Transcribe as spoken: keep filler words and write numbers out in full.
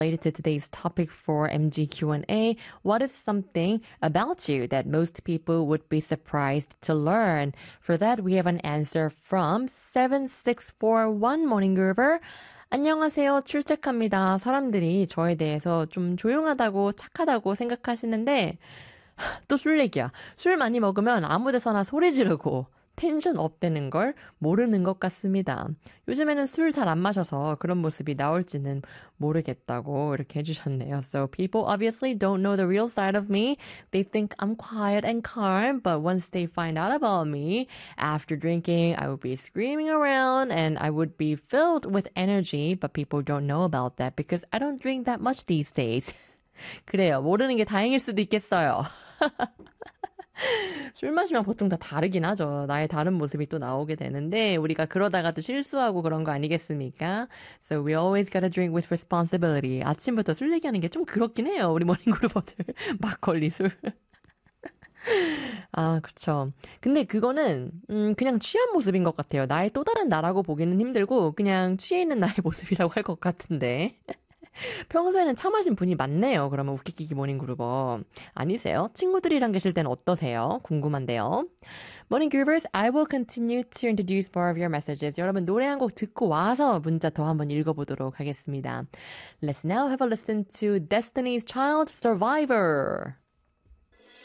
Related to today's topic for M G Q and A, what is something about you that most people would be surprised to learn? For that, we have an answer from seven six four one Morning Groover. 안녕하세요. 출첵합니다. 사람들이 저에 대해서 좀 조용하다고 착하다고 생각하시는데 또 술 얘기야. 술 많이 먹으면 아무 데서나 소리 지르고 텐션 업되는 걸 모르는 것 같습니다. 요즘에는 술 잘 안 마셔서 그런 모습이 나올지는 모르겠다고 이렇게 해주셨네요. So people obviously don't know the real side of me. They think I'm quiet and calm, but once they find out about me, after drinking, I would be screaming around and I would be filled with energy, but people don't know about that because I don't drink that much these days. 그래요. 모르는 게 다행일 수도 있겠어요. 술 마시면 보통 다 다르긴 하죠. 나의 다른 모습이 또 나오게 되는데 우리가 그러다가 또 실수하고 그런 거 아니겠습니까? So we always gotta drink with responsibility. 아침부터 술 얘기하는 게 좀 그렇긴 해요. 우리 모닝그룹어들. 막걸리 술. 아, 그렇죠. 근데 그거는 음, 그냥 취한 모습인 것 같아요. 나의 또 다른 나라고 보기는 힘들고 그냥 취해 있는 나의 모습이라고 할 것 같은데. 평소에는 차 마신 분이 많네요. 그러면 웃기끼기 모닝그룹어. 아니세요? 친구들이랑 계실 때는 어떠세요? 궁금한데요. Morning Groovers, I will continue to introduce more of your messages. 여러분 노래 한 곡 듣고 와서 문자 더 한번 읽어보도록 하겠습니다. Let's now have a listen to Destiny's Child Survivor.